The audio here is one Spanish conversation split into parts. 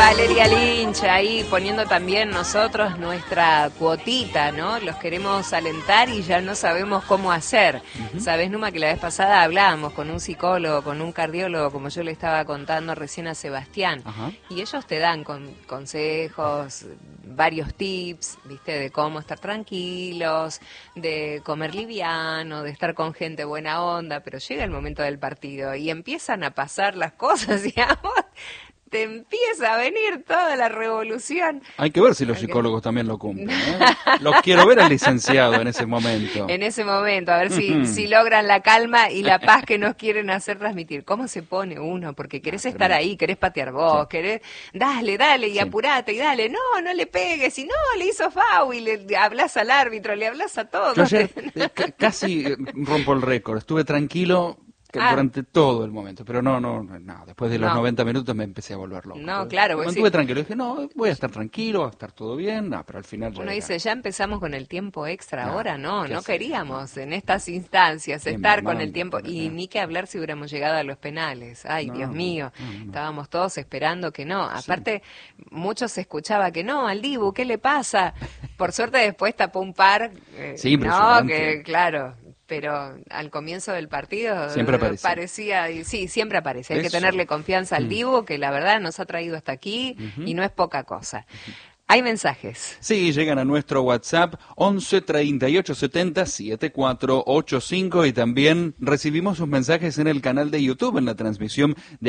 Valeria Lynch ahí poniendo también nosotros nuestra cuotita, ¿no? Los queremos alentar y ya no sabemos cómo hacer. Sabés, Numa, que la vez pasada hablábamos con un psicólogo, con un cardiólogo, como yo le estaba contando recién a Sebastián, y ellos te dan consejos, varios tips, ¿viste? De cómo estar tranquilos, de comer liviano, de estar con gente buena onda, pero llega el momento del partido y empiezan a pasar las cosas y a vos te empieza a venir toda la revolución. Hay que ver si los psicólogos también lo cumplen, ¿eh? Los quiero ver al licenciado en ese momento. En ese momento, a ver si logran la calma y la paz que nos quieren hacer transmitir. ¿Cómo se pone uno? Porque querés estar ahí, querés patear vos, querés, dale, y apurate, y dale, no le pegues, y no, le hizo foul, y le hablas al árbitro, le hablas a todos. Yo ayer casi rompo el récord, estuve tranquilo durante todo el momento, pero no, después de los 90 minutos me empecé a volver loco. No, claro. Cuando estuve tranquilo, dije, voy a estar tranquilo, va a estar todo bien, pero al final uno dice, ya empezamos con el tiempo extra, ahora no queríamos en estas instancias estar con el tiempo, y ni que hablar si hubiéramos llegado a los penales. Ay, Dios mío, estábamos todos esperando que no. Aparte, muchos se escuchaba que no, al Dibu, ¿qué le pasa? Por suerte después tapó un par, que claro. Pero al comienzo del partido siempre parecía, sí, siempre aparece. Hay que tenerle confianza al Dibu, que la verdad nos ha traído hasta aquí y no es poca cosa. Hay mensajes. Sí, llegan a nuestro WhatsApp 11 38 70 7485 y también recibimos sus mensajes en el canal de YouTube, en la transmisión de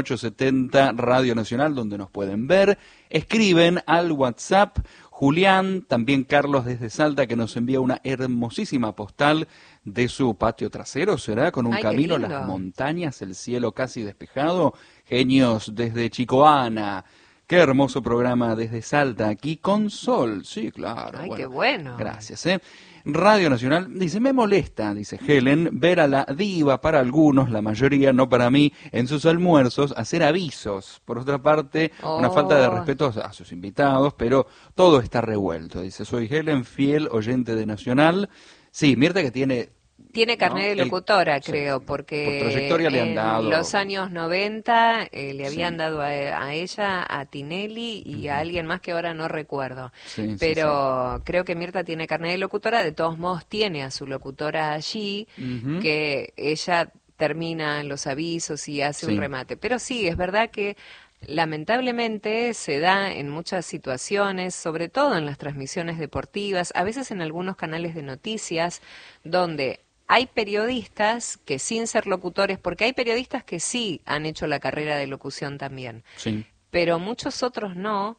AM870 Radio Nacional, donde nos pueden ver. Escriben al WhatsApp. Julián, también Carlos desde Salta, que nos envía una hermosísima postal de su patio trasero, ¿será? Con un camino, las montañas, el cielo casi despejado. Genios desde Chicoana. Qué hermoso programa desde Salta, aquí con sol. Sí, claro. Ay, qué bueno. Gracias, Radio Nacional, dice, me molesta, dice Helen, ver a la diva, para algunos, la mayoría, no para mí, en sus almuerzos, hacer avisos. Por otra parte, una falta de respeto a sus invitados, pero todo está revuelto. Dice, soy Helen, fiel oyente de Nacional. Sí, Mirta que tiene carnet de locutora, creo, porque por trayectoria le han dado. En los años 90 le habían dado a ella, a Tinelli y a alguien más que ahora no recuerdo. Pero creo que Mirta tiene carnet de locutora, de todos modos tiene a su locutora allí, que ella termina los avisos y hace un remate. Pero sí, es verdad que lamentablemente se da en muchas situaciones, sobre todo en las transmisiones deportivas, a veces en algunos canales de noticias, donde hay periodistas que sin ser locutores, porque hay periodistas que sí han hecho la carrera de locución también, pero muchos otros no,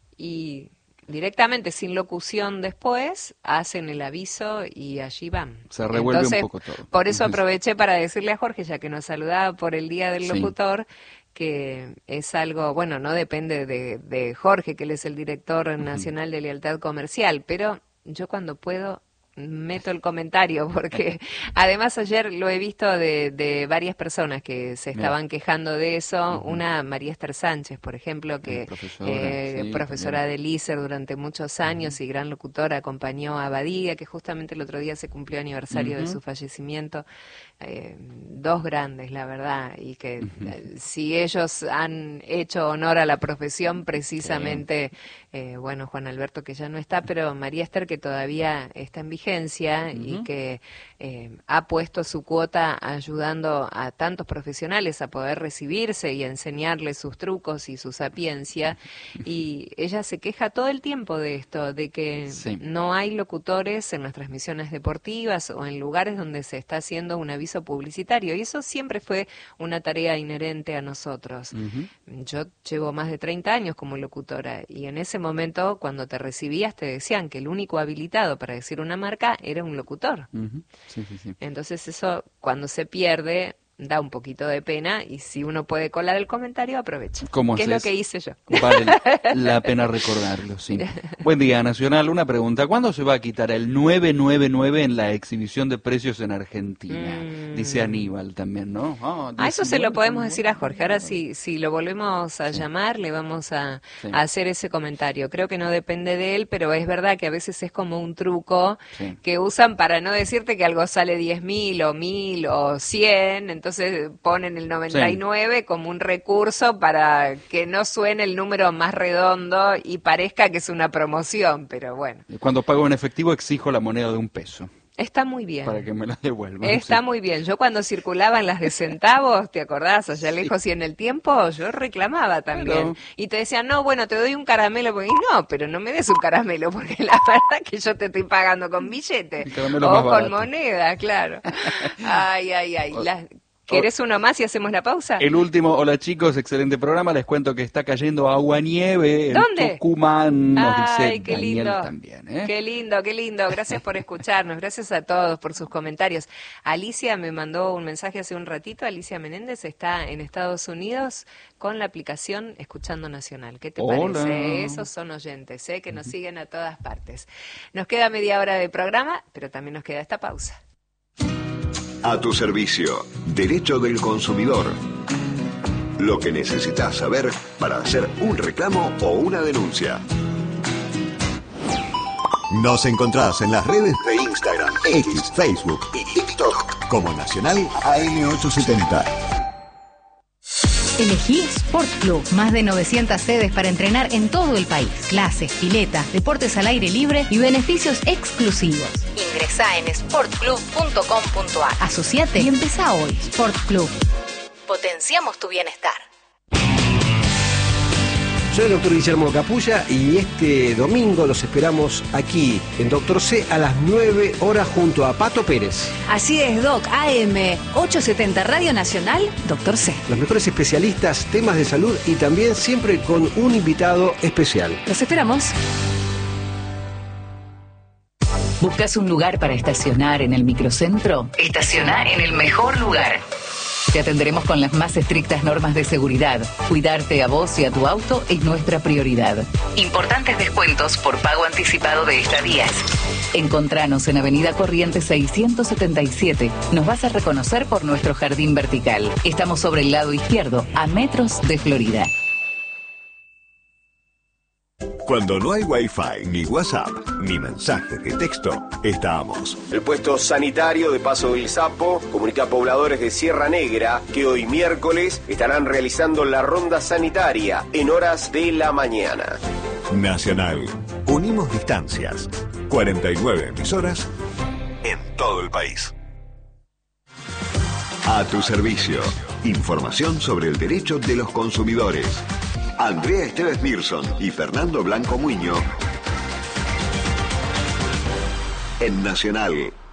y directamente sin locución después hacen el aviso y allí van. Se revuelve entonces, un poco todo. Por eso aproveché para decirle a Jorge, ya que nos saludaba por el Día del Locutor, que es algo, bueno, no depende de Jorge, que él es el director nacional de Lealtad Comercial, pero yo cuando puedo meto el comentario, porque además ayer lo he visto de varias personas que se estaban quejando de eso. Una, María Esther Sánchez, por ejemplo, que profesora del ISER durante muchos años y gran locutora, acompañó a Badía, que justamente el otro día se cumplió aniversario de su fallecimiento. Dos grandes, la verdad, y que si ellos han hecho honor a la profesión, precisamente, bueno, Juan Alberto, que ya no está, pero María Esther, que todavía está en vigencia y que ha puesto su cuota ayudando a tantos profesionales a poder recibirse y a enseñarles sus trucos y su sapiencia, y ella se queja todo el tiempo de esto, de que no hay locutores en las transmisiones deportivas o en lugares donde se está haciendo un aviso publicitario, y eso siempre fue una tarea inherente a nosotros. Yo llevo más de 30 años como locutora, y en ese momento, cuando te recibías, te decían que el único habilitado para decir una marca era un locutor. Entonces eso, cuando se pierde, da un poquito de pena, y si uno puede colar el comentario, aprovecha. ¿Cómo ¿Qué haces? es lo que hice yo? Vale la pena recordarlo, sí. Buen día, Nacional. Una pregunta. ¿Cuándo se va a quitar el 999 en la exhibición de precios en Argentina? dice Aníbal también, ¿no? A eso se lo podemos decir a Jorge. Ahora si lo volvemos a llamar, le vamos a hacer ese comentario. Creo que no depende de él, pero es verdad que a veces es como un truco que usan para no decirte que algo sale 10.000 o 1.000 o 100, entonces ponen el 99 como un recurso para que no suene el número más redondo y parezca que es una promoción, pero bueno. Cuando pago en efectivo exijo la moneda de $1. Está muy bien. Para que me la devuelvan. Está muy bien. Yo cuando circulaban las de centavos, ¿te acordás? Allá lejos y en el tiempo, yo reclamaba también. Y te decían, no, bueno, te doy un caramelo. Y no, pero no me des un caramelo, porque la verdad que yo te estoy pagando con billete. O con moneda, claro. Ay. ¿Querés uno más y hacemos la pausa? El último, hola chicos, excelente programa. Les cuento que está cayendo agua-nieve en Tucumán, nos dice qué Daniel lindo. También. Qué lindo. Gracias por escucharnos. Gracias a todos por sus comentarios. Alicia me mandó un mensaje hace un ratito. Alicia Menéndez está en Estados Unidos con la aplicación Escuchando Nacional. ¿Qué te parece? Esos son oyentes, que nos siguen a todas partes. Nos queda media hora de programa, pero también nos queda esta pausa. A tu servicio, Derecho del Consumidor. Lo que necesitas saber para hacer un reclamo o una denuncia. Nos encontrás en las redes de Instagram, X, Facebook y TikTok como Nacional AM870. Elegí Sport Club. Más de 900 sedes para entrenar en todo el país. Clases, piletas, deportes al aire libre y beneficios exclusivos. Ingresá en sportclub.com.ar. Asociate y empezá hoy. Sport Club. Potenciamos tu bienestar. Soy el doctor Guillermo Capulla y este domingo los esperamos aquí en Doctor C a las 9 horas junto a Pato Pérez. Así es, Doc. AM 870 Radio Nacional, Doctor C. Los mejores especialistas, temas de salud y también siempre con un invitado especial. Los esperamos. ¿Buscas un lugar para estacionar en el microcentro? Estaciona en el mejor lugar. Te atenderemos con las más estrictas normas de seguridad. Cuidarte a vos y a tu auto es nuestra prioridad. Importantes descuentos por pago anticipado de estadías. Encontranos en Avenida Corrientes 677. Nos vas a reconocer por nuestro jardín vertical. Estamos sobre el lado izquierdo, a metros de Florida. Cuando no hay Wi-Fi, ni WhatsApp, ni mensajes de texto, estamos. El puesto sanitario de Paso del Sapo comunica a pobladores de Sierra Negra que hoy miércoles estarán realizando la ronda sanitaria en horas de la mañana. Nacional. Unimos distancias. 49 emisoras en todo el país. A tu servicio. Información sobre el derecho de los consumidores. Andrea Esteves Mirson y Fernando Blanco Muñoz en Nacional